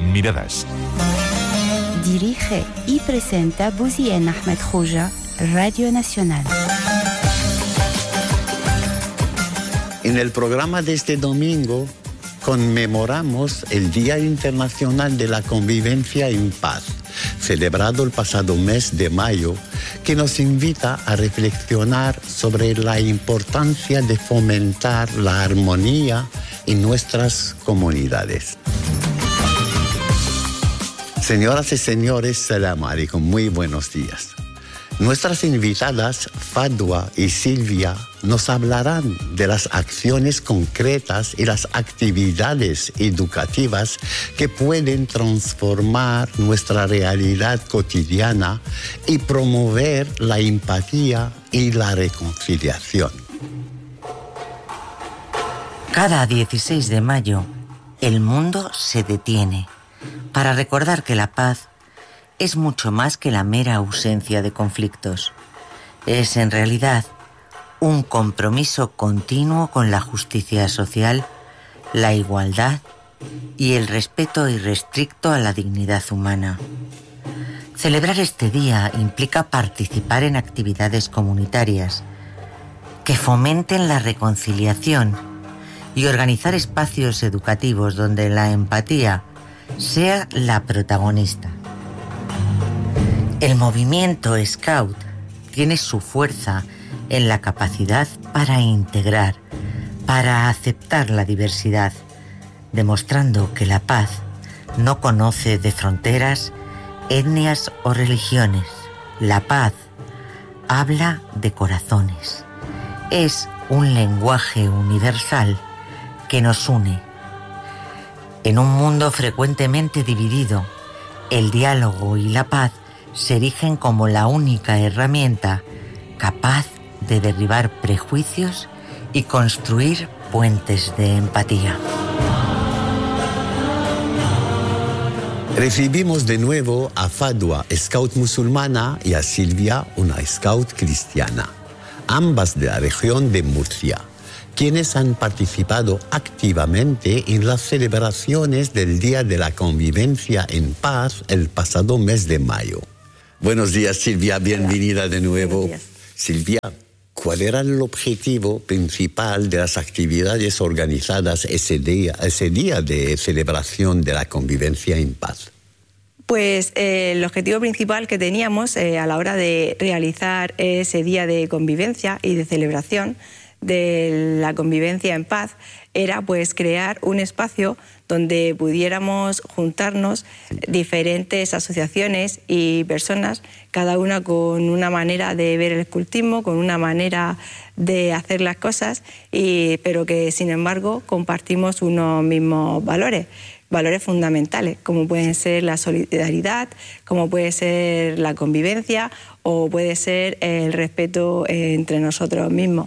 Miradas. Dirige y presenta Bouzien Ahmed Khouja, Radio Nacional. En el programa de este domingo conmemoramos el Día Internacional de la Convivencia en Paz, celebrado el pasado mes de mayo, que nos invita a reflexionar sobre la importancia de fomentar la armonía en nuestras comunidades. Señoras y señores, salam alaikum, muy buenos días. Nuestras invitadas, Fadwa y Silvia, nos hablarán de las acciones concretas y las actividades educativas que pueden transformar nuestra realidad cotidiana y promover la empatía y la reconciliación. Cada 16 de mayo, el mundo se detiene para recordar que la paz es mucho más que la mera ausencia de conflictos. Es, en realidad, un compromiso continuo con la justicia social, la igualdad y el respeto irrestricto a la dignidad humana. Celebrar este día implica participar en actividades comunitarias que fomenten la reconciliación y organizar espacios educativos donde la empatía sea la protagonista. El movimiento Scout tiene su fuerza en la capacidad para integrar, para aceptar la diversidad, demostrando que la paz no conoce de fronteras, etnias o religiones. La paz habla de corazones. Es un lenguaje universal que nos une. En un mundo frecuentemente dividido, el diálogo y la paz se erigen como la única herramienta capaz de derribar prejuicios y construir puentes de empatía. Recibimos de nuevo a Fadwa, scout musulmana, y a Silvia, una scout cristiana, ambas de la región de Murcia, quienes han participado activamente en las celebraciones del Día de la Convivencia en Paz el pasado mes de mayo. Buenos días, Silvia, bienvenida de nuevo. Silvia, ¿cuál era el objetivo principal de las actividades organizadas ese día de celebración de la convivencia en paz? Pues el objetivo principal que teníamos a la hora de realizar ese día de convivencia y de celebración de la convivencia en paz era pues crear un espacio donde pudiéramos juntarnos diferentes asociaciones y personas, cada una con una manera de ver el escultismo, con una manera de hacer las cosas, pero que sin embargo compartimos unos mismos valores fundamentales, como pueden ser la solidaridad, como puede ser la convivencia o puede ser el respeto entre nosotros mismos.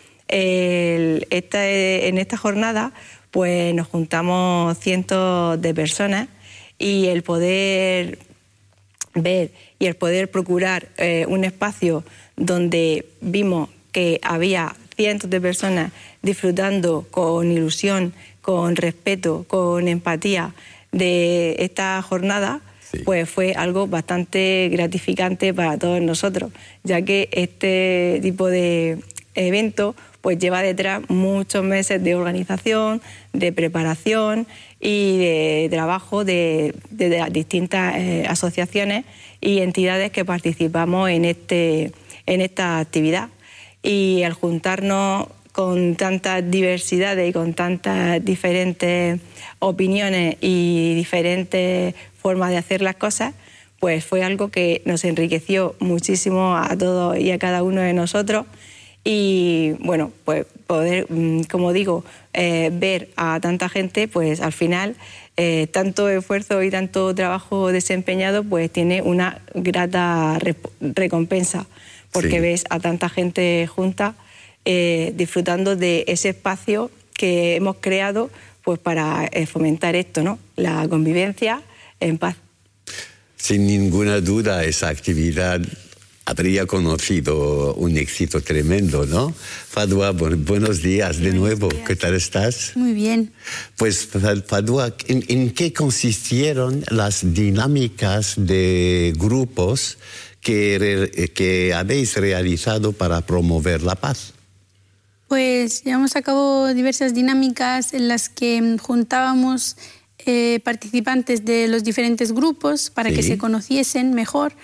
En esta jornada pues nos juntamos cientos de personas y el poder ver y el poder procurar un espacio donde vimos que había cientos de personas disfrutando con ilusión, con respeto, con empatía de esta jornada, sí, pues fue algo bastante gratificante para todos nosotros, ya que este tipo de evento pues lleva detrás muchos meses de organización, de preparación y de trabajo de las distintas asociaciones y entidades que participamos en esta actividad. Y al juntarnos con tantas diversidades y con tantas diferentes opiniones y diferentes formas de hacer las cosas, pues fue algo que nos enriqueció muchísimo a todos y a cada uno de nosotros. Y bueno, pues poder, como digo, ver a tanta gente, pues al final tanto esfuerzo y tanto trabajo desempeñado pues tiene una grata recompensa, porque sí, ves a tanta gente junta disfrutando de ese espacio que hemos creado pues para fomentar esto, ¿no? La convivencia en paz. Sin ninguna duda, esa actividad habría conocido un éxito tremendo, ¿no? Fadwa, buenos días de nuevo. Días. ¿Qué tal estás? Muy bien. Pues, Fadwa, ¿en qué consistieron las dinámicas de grupos que habéis realizado para promover la paz? Pues llevamos a cabo diversas dinámicas en las que juntábamos participantes de los diferentes grupos para que se conociesen mejor.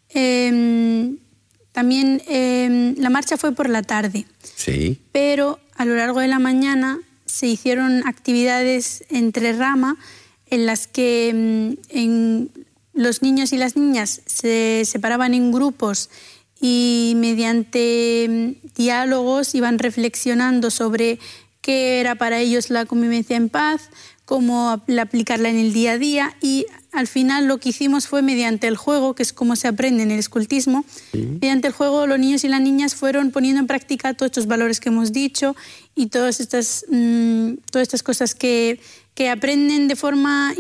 También la marcha fue por la tarde, pero a lo largo de la mañana se hicieron actividades entre rama en las que los niños y las niñas se separaban en grupos y mediante diálogos iban reflexionando sobre qué era para ellos la convivencia en paz, cómo aplicarla en el día a día, y al final lo que hicimos fue mediante el juego, que es como se aprende en el escultismo. Mediante el juego los niños y las niñas fueron poniendo en práctica todos estos valores que hemos dicho y todas estas cosas que aprenden de forma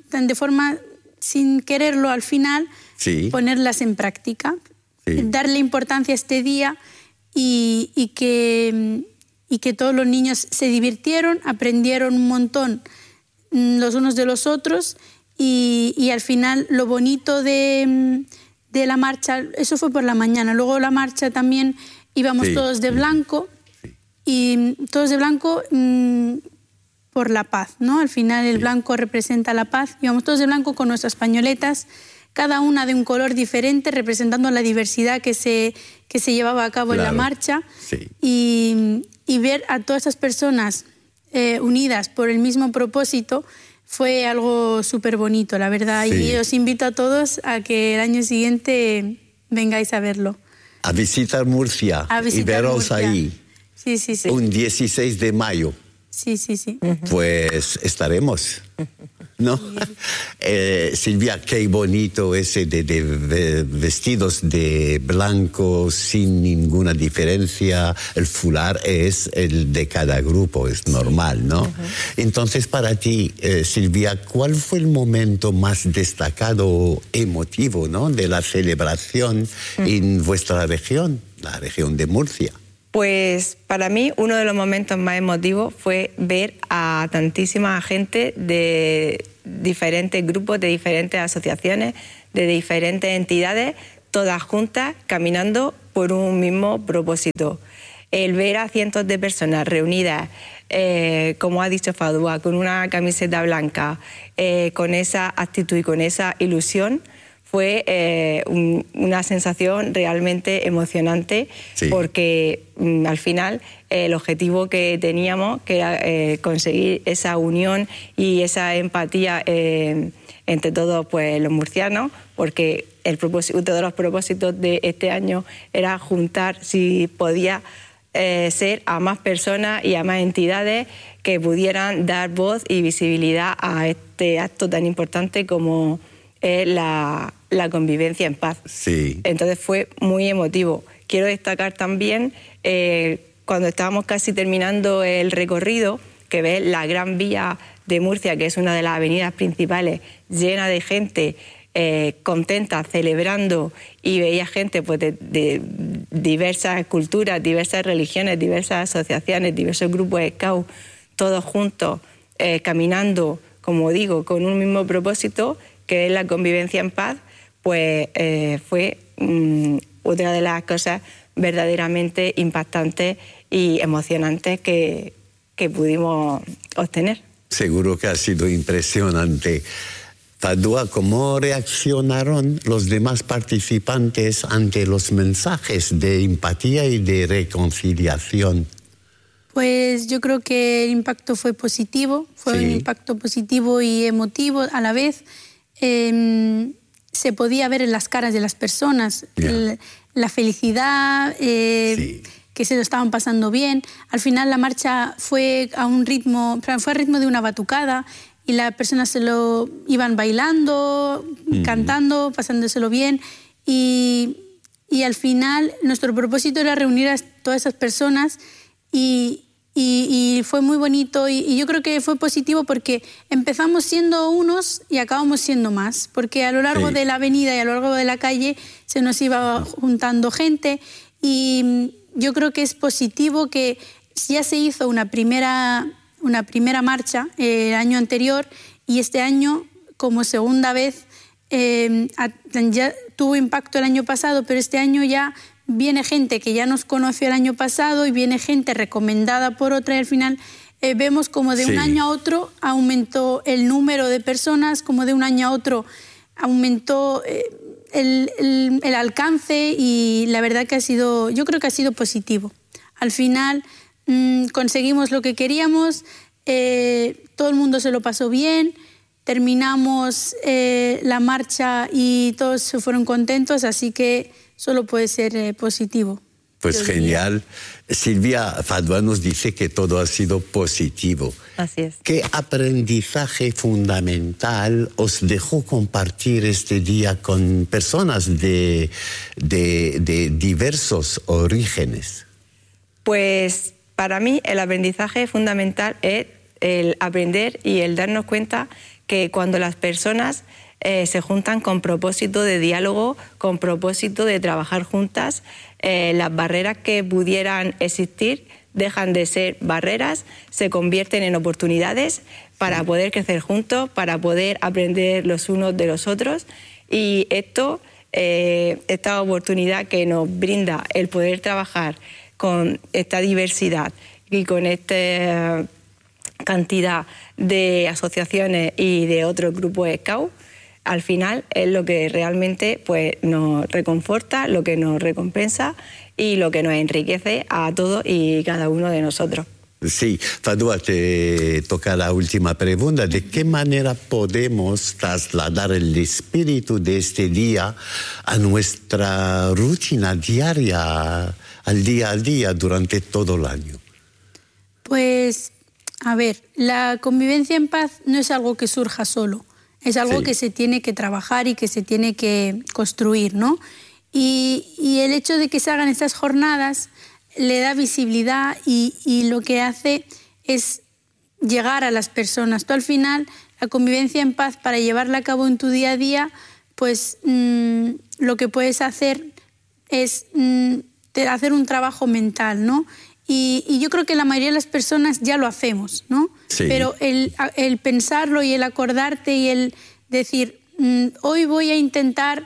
sin quererlo al final, ponerlas en práctica. Darle importancia a este día y que todos los niños se divirtieron, aprendieron un montón los unos de los otros y al final lo bonito de la marcha, eso fue por la mañana. Luego la marcha también íbamos todos de blanco y todos de blanco por la paz, ¿no? Al final el blanco representa la paz. Íbamos todos de blanco con nuestras pañoletas, cada una de un color diferente, representando la diversidad que se llevaba a cabo en la marcha. Y ver a todas esas personas unidas por el mismo propósito fue algo súper bonito, la verdad. Y os invito a todos a que el año siguiente vengáis a verlo. A visitar Murcia y veros ahí. Sí. Un 16 de mayo. Sí. Pues estaremos, ¿no? Silvia, qué bonito ese de vestidos de blanco sin ninguna diferencia. El fular es el de cada grupo, es normal, ¿no? Entonces, para ti, Silvia, ¿cuál fue el momento más destacado, emotivo, ¿no?, de la celebración en vuestra región, la región de Murcia? Pues para mí uno de los momentos más emotivos fue ver a tantísima gente de diferentes grupos, de diferentes asociaciones, de diferentes entidades, todas juntas, caminando por un mismo propósito. El ver a cientos de personas reunidas, como ha dicho Fadwa, con una camiseta blanca, con esa actitud y con esa ilusión, fue una sensación realmente emocionante, porque al final el objetivo que teníamos, que era conseguir esa unión y esa empatía entre todos los murcianos, porque uno de los propósitos de este año era juntar, si podía ser, a más personas y a más entidades que pudieran dar voz y visibilidad a este acto tan importante como la convivencia en paz. Entonces fue muy emotivo. Quiero destacar también cuando estábamos casi terminando el recorrido, que ves la Gran Vía de Murcia, que es una de las avenidas principales, llena de gente contenta, celebrando, y veía gente pues, de diversas culturas, diversas religiones, diversas asociaciones, diversos grupos de scout, todos juntos, caminando, como digo, con un mismo propósito, que es la convivencia en paz. Pues fue otra de las cosas verdaderamente impactantes y emocionantes que pudimos obtener. Seguro que ha sido impresionante. Fadwa, ¿cómo reaccionaron los demás participantes ante los mensajes de empatía y de reconciliación? Pues yo creo que el impacto fue positivo, fue un impacto positivo y emotivo a la vez. Se podía ver en las caras de las personas la felicidad, que se lo estaban pasando bien. Al final la marcha fue al ritmo de una batucada y las personas se lo iban bailando, cantando, pasándoselo bien. Y al final nuestro propósito era reunir a todas esas personas y y fue muy bonito y yo creo que fue positivo porque empezamos siendo unos y acabamos siendo más, porque a lo largo de la avenida y a lo largo de la calle se nos iba juntando gente y yo creo que es positivo que ya se hizo una primera marcha el año anterior y este año como segunda vez ya tuvo impacto el año pasado, pero este año ya viene gente que ya nos conoció el año pasado y viene gente recomendada por otra y al final vemos como de un año a otro aumentó el número de personas, como de un año a otro aumentó el alcance y la verdad que yo creo que ha sido positivo. Al final conseguimos lo que queríamos, todo el mundo se lo pasó bien, terminamos la marcha y todos se fueron contentos, así que solo puede ser positivo. Pues genial. Silvia Fadua nos dice que todo ha sido positivo. Así es. ¿Qué aprendizaje fundamental os dejó compartir este día con personas de diversos orígenes? Pues para mí el aprendizaje fundamental es el aprender y el darnos cuenta que cuando las personas se juntan con propósito de diálogo, con propósito de trabajar juntas, las barreras que pudieran existir dejan de ser barreras, se convierten en oportunidades para poder crecer juntos, para poder aprender los unos de los otros y esta oportunidad que nos brinda el poder trabajar con esta diversidad y con esta cantidad de asociaciones y de otros grupos Scout, al final es lo que realmente pues, nos reconforta, lo que nos recompensa y lo que nos enriquece a todos y cada uno de nosotros. Sí, Fadua, te toca la última pregunta. ¿De qué manera podemos trasladar el espíritu de este día a nuestra rutina diaria, al día a día, durante todo el año? Pues, a ver, la convivencia en paz no es algo que surja solo. Es algo que se tiene que trabajar y que se tiene que construir, ¿no? Y el hecho de que se hagan estas jornadas le da visibilidad y lo que hace es llegar a las personas. Tú al final, la convivencia en paz, para llevarla a cabo en tu día a día, pues lo que puedes hacer es hacer un trabajo mental, ¿no? Y yo creo que la mayoría de las personas ya lo hacemos, ¿no? Sí. Pero el pensarlo y el acordarte y el decir, hoy voy a intentar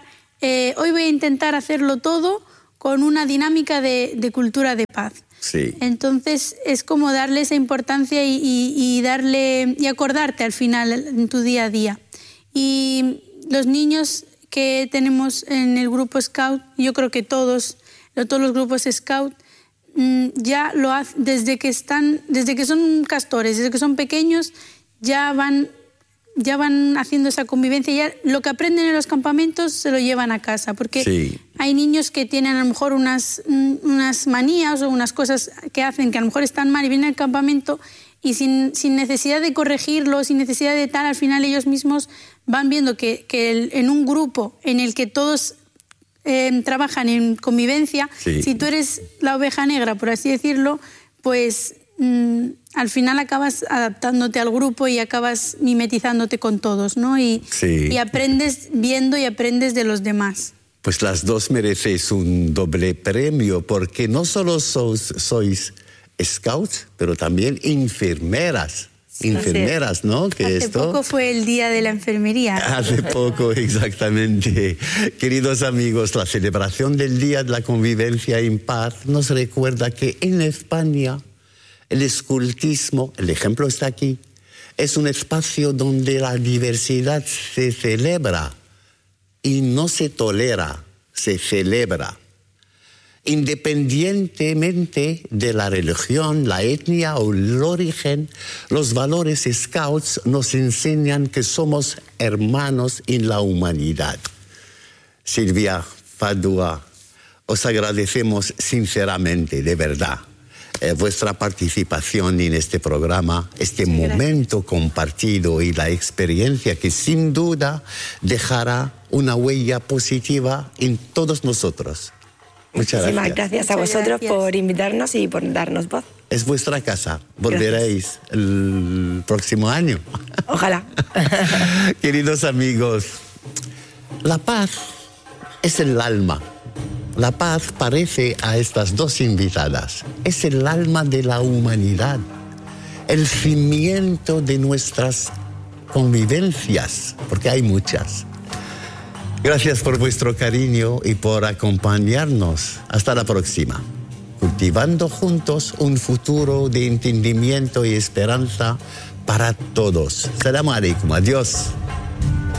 hacerlo todo con una dinámica de cultura de paz. Sí. Entonces es como darle esa importancia y acordarte al final en tu día a día. Y los niños que tenemos en el grupo Scout, yo creo que todos los grupos Scout ya lo hacen desde que son castores, desde que son pequeños, ya van haciendo esa convivencia. Ya lo que aprenden en los campamentos se lo llevan a casa, porque hay niños que tienen a lo mejor unas manías o unas cosas que hacen que a lo mejor están mal y vienen al campamento y sin necesidad de corregirlo, sin necesidad de tal, al final ellos mismos van viendo que en un grupo en el que todos trabajan en convivencia, si tú eres la oveja negra, por así decirlo, pues al final acabas adaptándote al grupo y acabas mimetizándote con todos, ¿no? Y aprendes viendo y aprendes de los demás. Pues las dos merecéis un doble premio, porque no solo sois scouts, pero también enfermeras. Enfermeras, ¿no? Hace poco fue el Día de la Enfermería. Hace poco, exactamente. Queridos amigos, la celebración del Día de la Convivencia en Paz nos recuerda que en España el escultismo, el ejemplo está aquí, es un espacio donde la diversidad se celebra y no se tolera, se celebra. Independientemente de la religión, la etnia o el origen, los valores Scouts nos enseñan que somos hermanos en la humanidad. Silvia Fadua, os agradecemos sinceramente, de verdad, vuestra participación en este programa, este momento compartido y la experiencia que sin duda dejará una huella positiva en todos nosotros. Muchas gracias. Muchísimas gracias a vosotros por invitarnos y por darnos voz. es vuestra casa. Volveréis el próximo año. Ojalá. Queridos amigos, la paz es el alma. La paz parece a estas dos invitadas. Es el alma de la humanidad, el cimiento de nuestras convivencias, porque hay muchas. Gracias por vuestro cariño y por acompañarnos. Hasta la próxima. Cultivando juntos un futuro de entendimiento y esperanza para todos. Salamu alaikum. Adiós.